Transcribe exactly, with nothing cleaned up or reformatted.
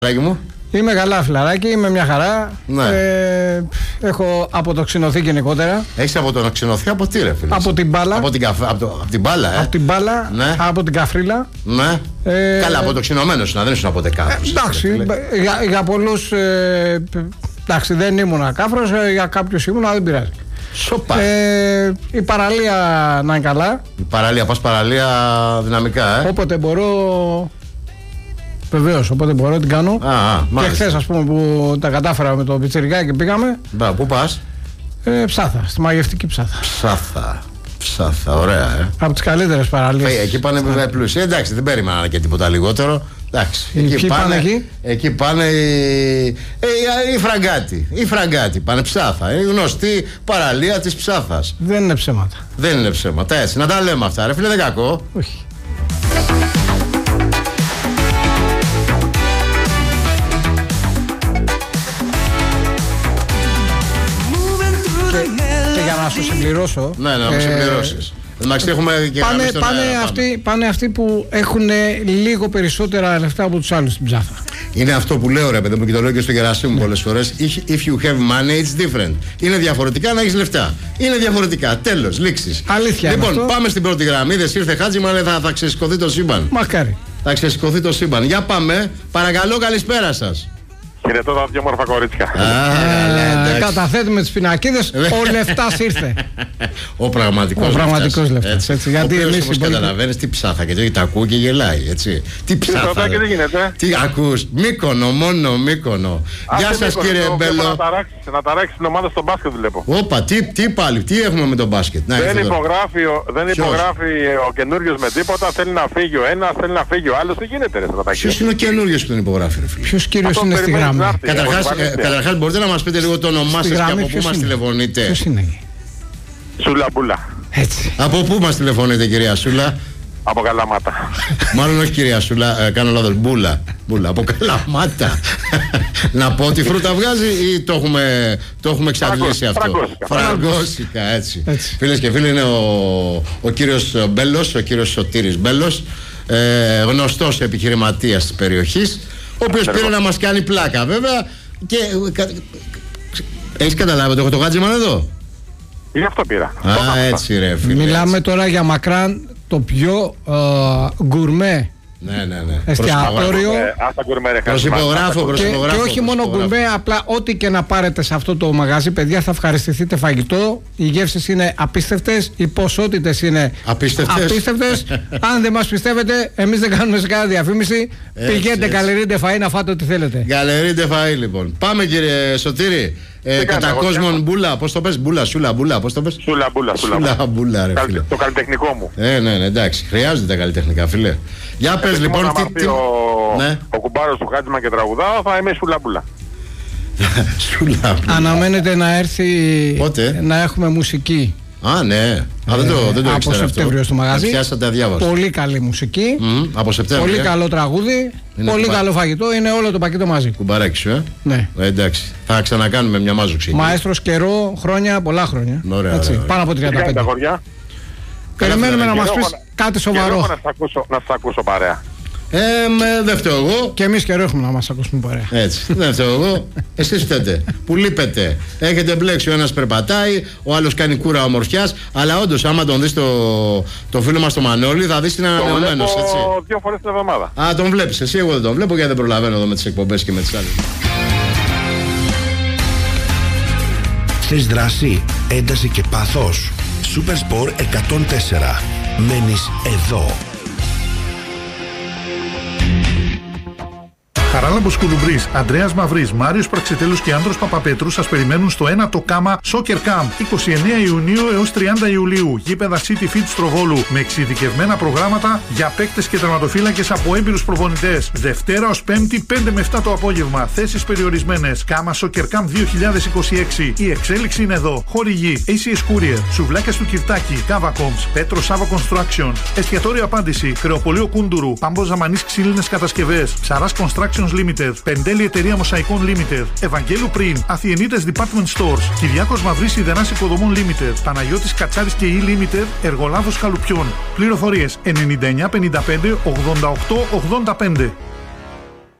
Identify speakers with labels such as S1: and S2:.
S1: Μου.
S2: Είμαι καλά, φιλαράκι, είμαι μια χαρά.
S1: Ναι.
S2: Ε, έχω αποτοξινωθεί γενικότερα.
S1: Έχεις αποτοξινωθεί από τι, ρε φίλε?
S2: Από την μπάλα.
S1: Από την, καφ... από το... από την μπάλα, ε.
S2: Από την μπάλα,
S1: ναι.
S2: Από την καφρίλα.
S1: Ναι. Ε... Καλά, αποτοξινωμένος να δεν ήσουν ποτέ κάφρος.
S2: Ε, εντάξει, για, για πολλούς. Ε, εντάξει, δεν ήμουν κάφρος, ε, για κάποιους ήμουν, δεν πειράζει.
S1: Σοπα.
S2: Ε, η παραλία να είναι καλά.
S1: Η παραλία, πας παραλία δυναμικά, ε.
S2: Όποτε μπορώ. Βεβαίως, οπότε μπορώ να την κάνω.
S1: Α, α,
S2: και χθες, ας πούμε, που τα κατάφερα με το πιτσιρικάκι και πήγαμε.
S1: Μπα, πού πας?
S2: Ε, Ψάθα, στη μαγευτική Ψάθα.
S1: Ψάθα. Ψάθα, ωραία, ε.
S2: Από τις καλύτερες παραλίες.
S1: Ε, εκεί πάνε βέβαια πλούσιοι. Εντάξει, δεν περίμενα και τίποτα λιγότερο. Εντάξει.
S2: Εκεί, εκεί πάνε, πάνε εκεί.
S1: Εκεί πάνε οι, οι, οι φραγκάτοι. Οι φραγκάτοι πάνε Ψάθα. Είναι γνωστή παραλία της Ψάθας.
S2: Δεν είναι ψέματα.
S1: Δεν είναι ψέματα. Έτσι, να τα λέμε αυτά, ρε φίλε, δεν κακό.
S2: Όχι. Να σου συμπληρώσω.
S1: Ναι, ναι, να μου συμπληρώσεις. Εντάξει, έχουμε και
S2: πάνε, πάνε, αυτοί, πάνε αυτοί που έχουν λίγο περισσότερα λεφτά από τους άλλους στην Ψάθα.
S1: Είναι αυτό που λέω, ρε παιδί μου, και το λέω και στο Γερασίμου πολλές φορές. If you have money, it's different. Είναι διαφορετικά να έχεις λεφτά. Είναι διαφορετικά. Τέλος, λήξεις.
S2: Αλήθεια.
S1: Λοιπόν,
S2: αυτό.
S1: Πάμε στην πρώτη γραμμή. Δεν ήρθε Χάτζη, μάλλον θα, θα ξεσηκωθεί το σύμπαν.
S2: Μακάρι.
S1: Θα ξεσηκωθεί το σύμπαν. Για πάμε. Παρακαλώ, καλησπέρα σας.
S3: Χαιρετώ τα δύο μόρφα κορίτσια.
S2: Ε, καταθέτουμε τις πινακίδες. Ο Λεφτάς ήρθε.
S1: Ο πραγματικός
S2: Ο πραγματικός Λεφτάς.
S1: Έτσι.
S2: Έτσι, γιατί
S1: ο
S2: εμείς
S1: όμως καταλαβαίνεις τι Ψάθα και τα ακούει και γελάει. Έτσι. Τι Ψάθα.
S3: Τι γίνεται.
S1: Τι ακούς. Μύκονο, μόνο Μύκονο. Γεια σας κύριε Μπέλο.
S3: Να ταράξει την ομάδα στο μπάσκετ βλέπω.
S1: Όπα, τι, τι πάλι, τι έχουμε με τον μπάσκετ.
S3: Να, δεν υπογράφει, ο, δεν υπογράφει ο καινούριος με τίποτα. Θέλει να φύγει ο ένας, θέλει να φύγει ο άλλος. Τι γίνεται, ρε Στρατάκη?
S1: Ποιος είναι ο καινούριος που τον υπογράφει, ρε φίλε?
S2: Ποιος κύριος είναι στη γραμμή?
S1: Καταρχάς, ε, καταρχάς μπορείτε να μας πείτε λίγο το όνομά σας και από πού μας τηλεφωνείτε?
S2: Ποιος είναι?
S3: Σούλα Μπούλα.
S2: Έτσι.
S1: Από πού μας τηλεφωνείτε, κυρία Σούλα?
S3: Από Καλαμάτα.
S1: Μάλλον όχι, κυρία Σούλα, ε, κάνω λάθος. Μπούλα. Μπούλα, από Καλαμάτα. Να πω ότι φρούτα βγάζει ή το έχουμε, το έχουμε εξαντλήσει αυτό?
S3: Φραγκόσικα.
S1: Φραγκόσικα, έτσι.
S2: έτσι.
S1: Φίλες και φίλοι, είναι ο, ο κύριος Μπέλος, ο κύριος Σωτήρης Μπέλος, ε, γνωστός επιχειρηματίας της περιοχής, ο οποίος πήρε να μας κάνει πλάκα, βέβαια. Και κα, έχεις καταλάβει ότι έχω το γάτζιμαν εδώ?
S3: Γι' αυτό πήρα.
S1: Α, έτσι ρε φίλε.
S2: Μιλάμε
S1: έτσι.
S2: τώρα για μακράν το πιο uh, γκουρμέ
S1: ναι, ναι, ναι.
S2: εστιατόριο.
S1: Προσυπογράφω, προσυπογράφω.
S2: Και όχι μόνο γκουρμέ, απλά ό,τι και να πάρετε σε αυτό το μαγαζί, παιδιά, θα ευχαριστηθείτε φαγητό. Οι γεύσεις είναι απίστευτες, οι ποσότητες είναι
S1: απίστευτες.
S2: απίστευτες. Αν δεν μας πιστεύετε, εμείς δεν κάνουμε σε κάθε διαφήμιση. Έτσι, πηγαίνετε Γκαλερί Φαΐ να φάτε ό,τι θέλετε.
S1: Γκαλερί Φαΐ, λοιπόν. Πάμε, κύριε Σωτήρη. Ε, κατά κόσμον Μπούλα, πώς το πες? Μπούλα, Σούλα, Μπούλα, πώς το πες?
S3: Σούλα, Μπούλα,
S1: Σούλα, Μπούλα, ρε φίλε.
S3: Το καλλιτεχνικό μου.
S1: Ε, ναι, ναι, εντάξει, χρειάζονται τα καλλιτεχνικά, φίλε. Για πες λοιπόν, τι. τι...
S3: Ο,
S1: ναι.
S3: ο κουμπάρος του Χάτζημα και τραγουδάω, θα είμαι Σούλα Μπούλα.
S1: Σούλα.
S2: Αναμένεται να έρθει.
S1: Πότε?
S2: Να έχουμε μουσική.
S1: Α, ναι. Α, δεν το, δεν το
S2: από Σεπτέμβριο στο μαγαζί.
S1: Πιάσατε αδιάβαστο.
S2: Πολύ καλή μουσική.
S1: Mm, από Σεπτέμβριο.
S2: Πολύ καλό τραγούδι. Είναι πολύ κουμπά... καλό φαγητό. Είναι όλο το πακέτο μαζί.
S1: Κουμπαράκι σου, ε.
S2: Ναι.
S1: Ε, εντάξει. Θα ξανακάνουμε μια μάζοξη.
S2: Μαέστρος καιρό, χρόνια, πολλά χρόνια.
S1: Ωραία,
S2: έτσι,
S1: ωραία.
S2: Πάνω από τριάντα πέντε. Περιμένουμε να μας πεις κάτι σοβαρό.
S3: Να σας ακούσω παρέα.
S1: Ε, με, δεν φταίω εγώ.
S2: Και εμείς καιρό έχουμε να μας ακούσουμε παρέα.
S1: Έτσι, δεν φταίω εγώ. Εσείς φταίτε που λείπετε. Έχετε μπλέξει, ο ένας περπατάει, ο άλλος κάνει κούρα ομορφιάς. Αλλά όντως, άμα τον δεις το, το φίλο μας το Μανώλη, θα δεις την ανανεωμένος.
S3: Τον βλέπω δύο φορές την εβδομάδα.
S1: Α, τον βλέπεις. Εσύ, εγώ δεν τον βλέπω γιατί δεν προλαβαίνω εδώ με τις εκπομπές και με τις άλλες.
S4: Θες δράση, ένταση και πάθος? Supersport εκατόν τέσσερα. Μένεις εδώ.
S5: Χαράλαμπος Κουλουμπρής, Ανδρέας Μαυρής, Μάριος Πραξιτέλους και Άνδρος Παπαπέτρου σας περιμένουν στο ένα το κάμα Soccer Camp είκοσι εννέα Ιουνίου έως τριάντα Ιουλίου. Γήπεδα City Fit Στροβόλου με εξειδικευμένα προγράμματα για παίκτες και τερματοφύλακες από έμπειρους προπονητές. Δευτέρα ως Πέμπτη πέντε με επτά το απόγευμα. Θέσεις περιορισμένες. Κάμα Soccer Camp δύο χιλιάδες είκοσι έξι. Η εξέλιξη είναι εδώ. Χορηγή έι σι ες Courier, Σουβλάκια του Κυρτάκη, Κάβακομς, Πέτρο Σάβα Construction. Εστιατόριο Απάντηση, Κρεοπολείο Κούντουρου, Πάμπο Ζαμανής Ξύλινες Κατασκευές, Ψαράς Construction Limited, Πεντέλη Εταιρεία Μοσαϊκών Limited, Ευαγγέλου Πριν, Αθιενίτες Department Stores, Κυριάκος Μαυρής Ιδεράς Οικοδομών Limited, Παναγιώτης Κατσάρης και E Limited, Εργολάβος Καλουπιών. Πληροφορίες ενενήντα εννιά πενήντα πέντε ογδόντα οκτώ ογδόντα πέντε.